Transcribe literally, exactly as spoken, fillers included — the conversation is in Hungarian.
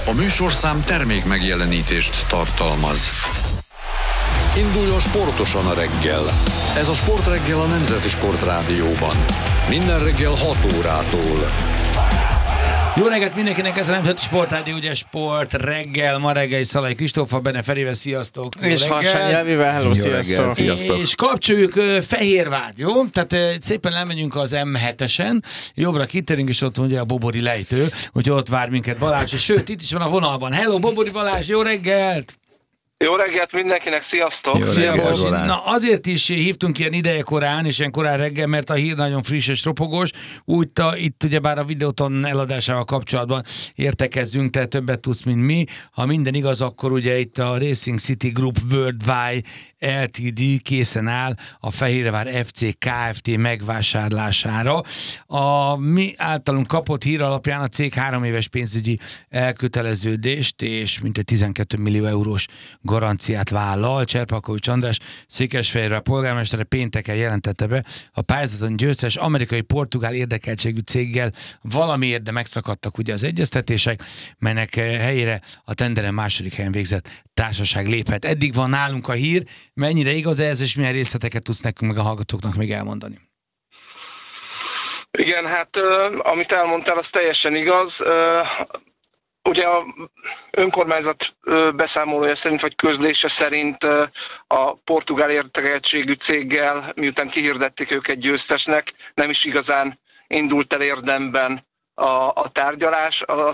A műsorszám termék megjelenítést tartalmaz. Induljon sportosan a reggel. Ez a Sportreggel a Nemzeti Sportrádióban. Minden reggel hat órától. Jó reggelt mindenkinek, ez a Nemzeti Sportrádió, ugye Sport reggel, ma reggel Szalai Kristóffal, benne Ferével, sziasztok! Jó és Harsányi Elvivel, hello, sziasztok! Reggel, sziasztok! És kapcsoljuk uh, Fehérvárt, jó? Tehát uh, szépen elmegyünk az em hetesen, jobbra kitérünk, és ott van ugye a Bobori lejtő, hogy ott vár minket Balázs, és sőt, itt is van a vonalban. Hello, Bobori Balázs, jó reggelt! Jó reggelt mindenkinek, sziasztok! Jó Szia, reggelt, Na azért is hívtunk ilyen ideje korán, és ilyen korán reggel, mert a hír nagyon friss és ropogós. Úgy ta, itt ugyebár a Videoton eladásával kapcsolatban értekezzünk, te többet tudsz, mint mi. Ha minden igaz, akkor ugye itt a Racing City Group Worldwide Ltd. Készen áll a Fehérvár ef cé Kft. Megvásárlására. A mi általunk kapott hír alapján a cég három éves pénzügyi elköteleződést és mintegy tizenkét millió eurós garanciát vállal. Cserpalkovics András, Székesfehérvár polgármestere pénteken jelentette be, a pályázaton győztes amerikai-portugál érdekeltségű céggel valamiért, de megszakadtak ugye az egyeztetések, melynek helyére a tenderen második helyen végzett társaság léphet. Eddig van nálunk a hír, mennyire igaz ez, és milyen részleteket tudsz nekünk meg a hallgatóknak még elmondani? Igen, hát amit elmondtál, az teljesen igaz. Ugye a önkormányzat beszámolója szerint, vagy közlése szerint a portugál érdekeltségű céggel, miután kihirdették őket győztesnek, nem is igazán indult el érdemben a, a tárgyalás. A